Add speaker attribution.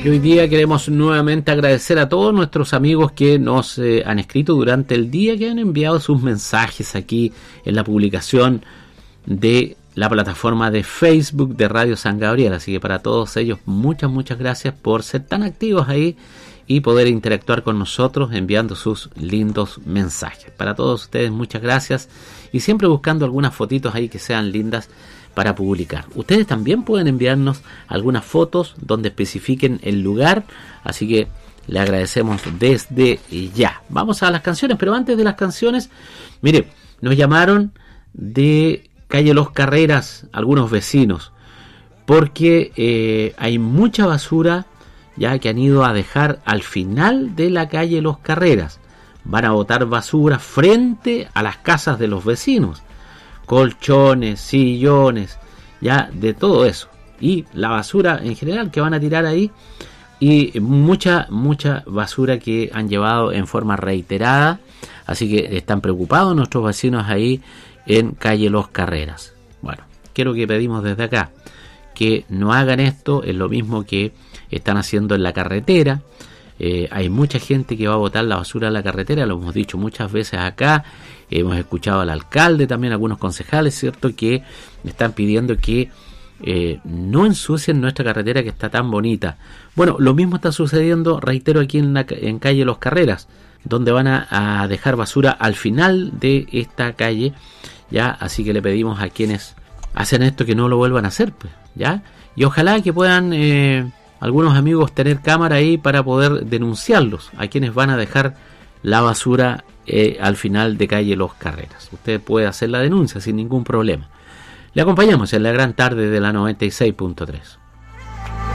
Speaker 1: Y hoy día queremos nuevamente agradecer a todos nuestros amigos que nos han escrito durante el día, que han enviado sus mensajes aquí en la publicación de la plataforma de Facebook de Radio San Gabriel. Así que para todos ellos, muchas gracias por ser tan activos ahí y poder interactuar con nosotros enviando sus lindos mensajes. Para todos ustedes, muchas gracias, y siempre buscando algunas fotitos ahí que sean lindas para publicar. Ustedes también pueden enviarnos algunas fotos donde especifiquen el lugar, así que le agradecemos desde ya. Vamos a las canciones, pero antes de las canciones, mire, nos llamaron de calle Los Carreras algunos vecinos, porque hay mucha basura ya que han ido a dejar al final de la calle Los Carreras. Van a botar basura frente a las casas de los vecinos, colchones, sillones, ya de todo eso, y la basura en general que van a tirar ahí, y mucha basura que han llevado en forma reiterada. Así que están preocupados nuestros vecinos ahí en calle Los Carreras. Bueno, quiero que pedimos desde acá que no hagan esto. Es lo mismo que están haciendo en la carretera. Hay mucha gente que va a botar la basura a la carretera, lo hemos dicho muchas veces acá. Hemos escuchado al alcalde, también algunos concejales, ¿cierto?, que están pidiendo que no ensucien nuestra carretera, que está tan bonita. Bueno, lo mismo está sucediendo, reitero, aquí en calle Los Carreras, donde van a dejar basura al final de esta calle, ya. Así que le pedimos a quienes hacen esto que no lo vuelvan a hacer, pues, ya. Y ojalá que puedan algunos amigos tener cámara ahí para poder denunciarlos a quienes van a dejar la basura al final de calle Los Carreras. Usted puede hacer la denuncia sin ningún problema. Le acompañamos en la gran tarde de la 96.3.